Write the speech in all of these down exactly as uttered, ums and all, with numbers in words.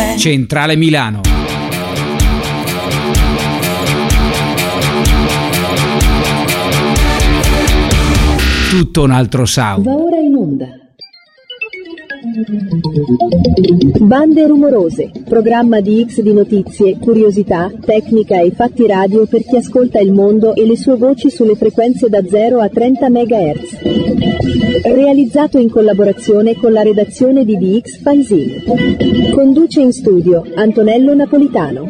è Centrale Milano. Tutto un altro sound. Va ora in onda Bande rumorose, programma di X di notizie, curiosità, tecnica e fatti radio per chi ascolta il mondo e le sue voci sulle frequenze da zero a trenta megahertz. Realizzato in collaborazione con la redazione di D X Fanzine. Conduce in studio Antonello Napolitano.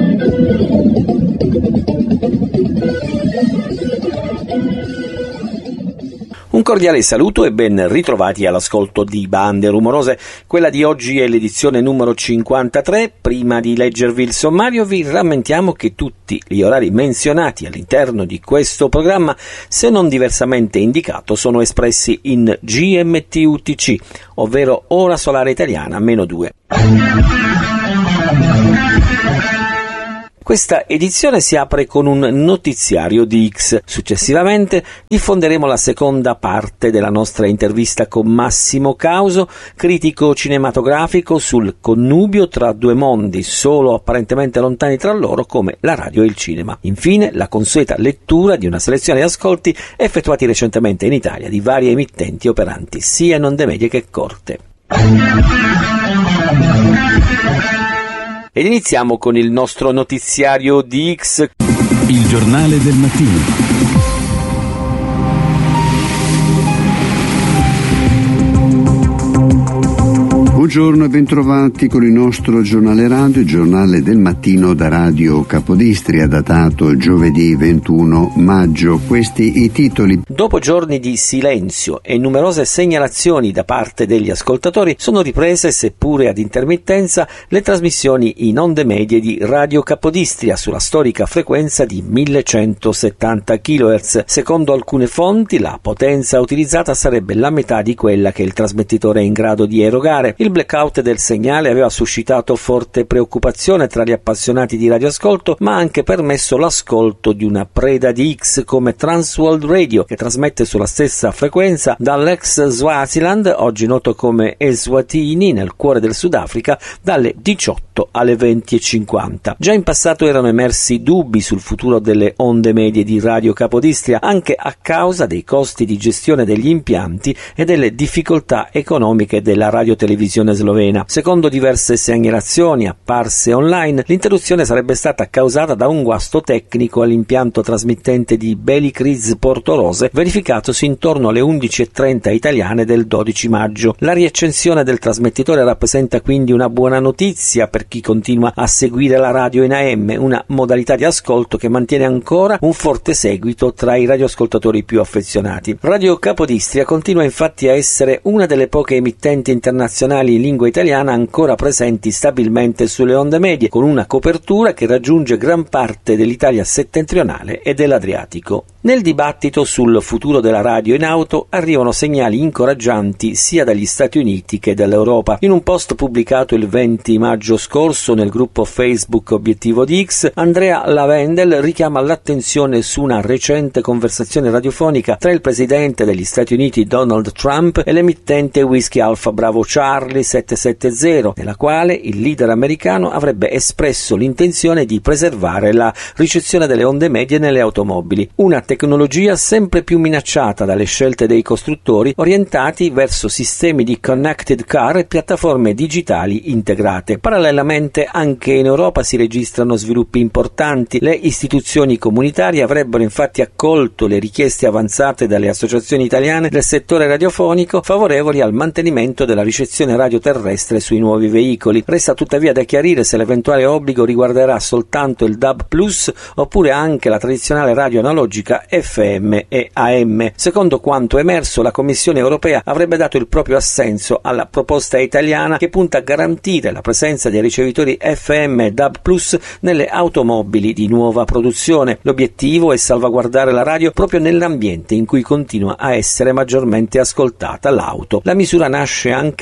Un cordiale saluto e ben ritrovati all'ascolto di Bande Rumorose. Quella di oggi è l'edizione numero cinquantatré. Prima di leggervi il sommario vi rammentiamo che tutti gli orari menzionati all'interno di questo programma, se non diversamente indicato, sono espressi in G M T U T C, ovvero ora solare italiana meno due. Questa edizione si apre con un notiziario di X. Successivamente diffonderemo la seconda parte della nostra intervista con Massimo Causo, critico cinematografico, sul connubio tra due mondi solo apparentemente lontani tra loro come la radio e il cinema. Infine la consueta lettura di una selezione di ascolti effettuati recentemente in Italia di varie emittenti operanti sia in onde medie che corte. Ed iniziamo con il nostro notiziario di X. Il giornale del mattino. Buongiorno e bentrovati con il nostro giornale radio, il giornale del mattino da Radio Capodistria, datato giovedì ventuno maggio. Questi i titoli. Dopo giorni di silenzio e numerose segnalazioni da parte degli ascoltatori, sono riprese, seppure ad intermittenza, le trasmissioni in onde medie di Radio Capodistria sulla storica frequenza di millecentosettanta chilohertz. Secondo alcune fonti, la potenza utilizzata sarebbe la metà di quella che il trasmettitore è in grado di erogare. Il blackout del segnale aveva suscitato forte preoccupazione tra gli appassionati di radioascolto, ma ha anche permesso l'ascolto di una preda di X come Transworld Radio, che trasmette sulla stessa frequenza dall'ex Swaziland, oggi noto come Eswatini, nel cuore del Sudafrica, dalle diciotto alle venti e cinquanta. Già in passato erano emersi dubbi sul futuro delle onde medie di Radio Capodistria, anche a causa dei costi di gestione degli impianti e delle difficoltà economiche della radiotelevisione slovena. Secondo diverse segnalazioni apparse online, l'interruzione sarebbe stata causata da un guasto tecnico all'impianto trasmittente di Belicrizz Portorose, verificatosi intorno alle undici e trenta italiane del dodici maggio. La riaccensione del trasmettitore rappresenta quindi una buona notizia per chi continua a seguire la radio in A M, una modalità di ascolto che mantiene ancora un forte seguito tra i radioascoltatori più affezionati. Radio Capodistria continua infatti a essere una delle poche emittenti internazionali in lingua italiana ancora presenti stabilmente sulle onde medie, con una copertura che raggiunge gran parte dell'Italia settentrionale e dell'Adriatico. Nel dibattito sul futuro della radio in auto arrivano segnali incoraggianti sia dagli Stati Uniti che dall'Europa. In un post pubblicato il venti maggio scorso nel gruppo Facebook Obiettivo di X, Andrea Lavendel richiama l'attenzione su una recente conversazione radiofonica tra il presidente degli Stati Uniti Donald Trump e l'emittente Whiskey Alpha Bravo Charlie settecentosettanta, nella quale il leader americano avrebbe espresso l'intenzione di preservare la ricezione delle onde medie nelle automobili, una tecnologia sempre più minacciata dalle scelte dei costruttori orientati verso sistemi di connected car e piattaforme digitali integrate. Parallelamente anche in Europa si registrano sviluppi importanti. Le istituzioni comunitarie avrebbero infatti accolto le richieste avanzate dalle associazioni italiane del settore radiofonico favorevoli al mantenimento della ricezione radio terrestre sui nuovi veicoli. Resta tuttavia da chiarire se l'eventuale obbligo riguarderà soltanto il D A B plus oppure anche la tradizionale radio analogica F M e A M. Secondo quanto emerso, la Commissione europea avrebbe dato il proprio assenso alla proposta italiana che punta a garantire la presenza dei ricevitori F M e D A B plus nelle automobili di nuova produzione. L'obiettivo è salvaguardare la radio proprio nell'ambiente in cui continua a essere maggiormente ascoltata, l'auto. La misura nasce anche dalla volontà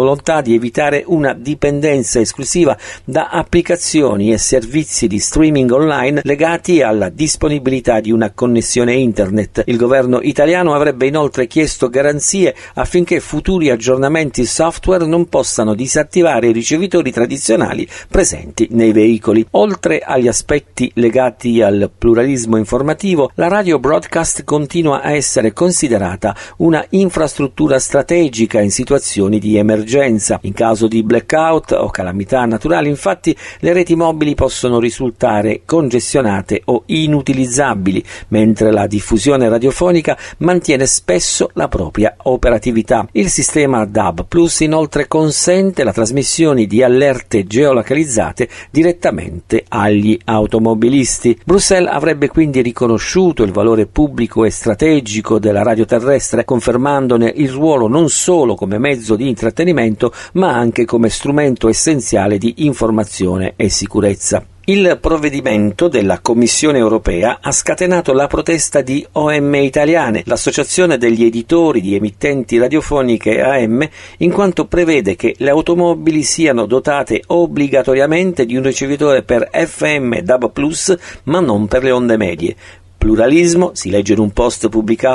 volontà di evitare una dipendenza esclusiva da applicazioni e servizi di streaming online legati alla disponibilità di una connessione internet. Il governo italiano avrebbe inoltre chiesto garanzie affinché futuri aggiornamenti software non possano disattivare i ricevitori tradizionali presenti nei veicoli. Oltre agli aspetti legati al pluralismo informativo, la radio broadcast continua a essere considerata una infrastruttura strategica in situazioni di emergenza. In caso di blackout o calamità naturali, infatti, le reti mobili possono risultare congestionate o inutilizzabili, mentre la diffusione radiofonica mantiene spesso la propria operatività. Il sistema D A B plus inoltre consente la trasmissione di allerte geolocalizzate direttamente agli automobilisti. Bruxelles avrebbe quindi riconosciuto il valore pubblico e strategico della radio terrestre, confermandone il ruolo non solo come mezzo di intrattenimento, ma anche come strumento essenziale di informazione e sicurezza. Il provvedimento della Commissione europea ha scatenato la protesta di O M Italiane, l'associazione degli editori di emittenti radiofoniche A M, in quanto prevede che le automobili siano dotate obbligatoriamente di un ricevitore per F M D A B plus, ma non per le onde medie. Pluralismo, si legge in un post pubblicato